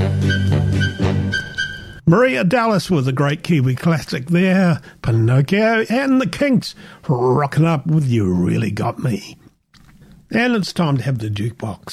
Maria Dallas with a great Kiwi classic there. Pinocchio and the Kinks rocking up with You Really Got Me. And it's time to have the jukebox.